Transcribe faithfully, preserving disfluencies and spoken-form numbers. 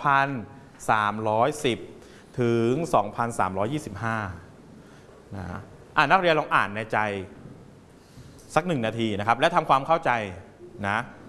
พันสามร้อยสิบ ถึง สองพันสามร้อยยี่สิบห้า นะอ่านักเรียนลองอ่านในใจสักหนึ่งนาทีนะครับและทำความเข้าใจนะ